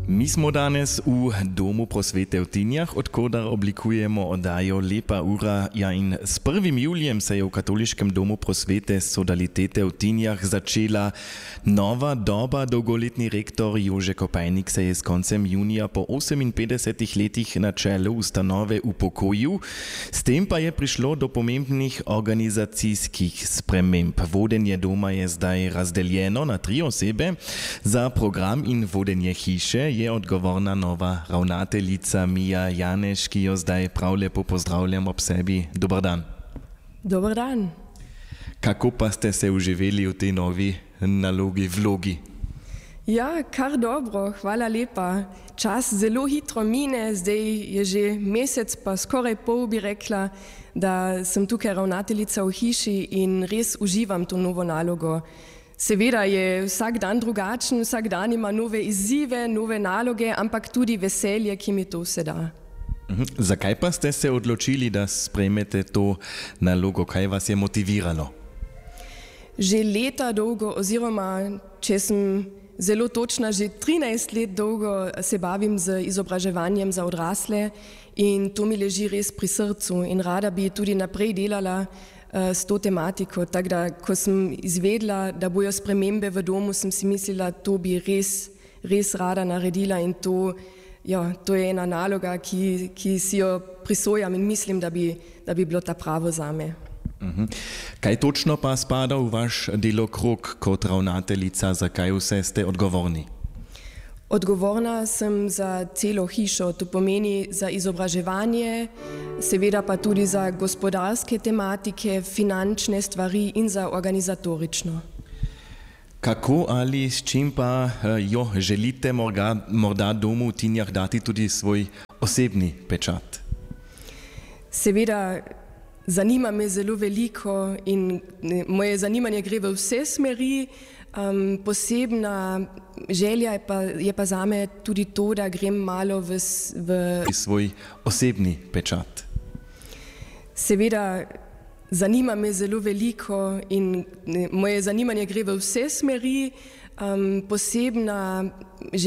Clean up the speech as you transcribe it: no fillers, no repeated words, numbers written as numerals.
Mi smo danes u Domu prosvete v Tinjach, odkudar oblikujemo oddajo Lepa ura. Ja, in s 1. julijem se je v Katoliškem domu prosvete Sodalitete v Tinjach začela nova doba. Dolgoletni rektor Jože Kopajnik se je s koncem junija po 58 letih na čelu ustanove upokojil. S tem pa je prišlo do pomembnih organizacijskih sprememb. Vodenje doma je zdaj razdeljeno na 3 osebe. Za program in vodenje hiše je odgovorna nova ravnateljica Mija Janeš, ki jo zdaj prav lepo pozdravljam ob sebi. Dobar dan. Dobar dan. Kako pa ste se uživeli v tej novi nalogi, vlogi? Ja, kar dobro, hvala lepa. Čas zelo hitro mine, zdaj je že mesec, pa skoraj pol bi rekla, da sem tukaj ravnateljica v hiši in res uživam to novo nalogo. Seveda je vsak dan drugačen, vsak dan ima nove izzive, nove naloge, ampak tudi veselje, ki mi to vse da. Zakaj pa ste se odločili, da sprejmete to nalogo? Kaj vas je motiviralo? Že leta dolgo, oziroma če sem zelo točna, že 13 let dolgo se bavim z izobraževanjem za odrasle in to mi leži res pri srcu in rada bi tudi naprej delala s to tematiko. Tako da, ko sem izvedela, da bojo spremembe v domu, sem si mislila, to bi res rada naredila in to je ena naloga, ki si jo prisojam in mislim, da bi bilo ta pravo zame. Kaj točno pa spada v vaš delokrog kot ravnateljica, za kaj vse ste odgovorni? Odgovorna sem za celo hišo, to pomeni za izobraževanje, seveda pa tudi za gospodarske tematike, finančne stvari in za organizatorično. Kako ali s čim pa želite morda domu v Tinjah dati tudi svoj osebni pečat? Seveda, zanima me zelo veliko in moje zanimanje gre v vse smeri. Posebna želja je pa zame tudi to, da grem malo v svoj osebni pečat. Seveda, zanima me zelo veliko in moje zanimanje gre v vse smeri. Posebna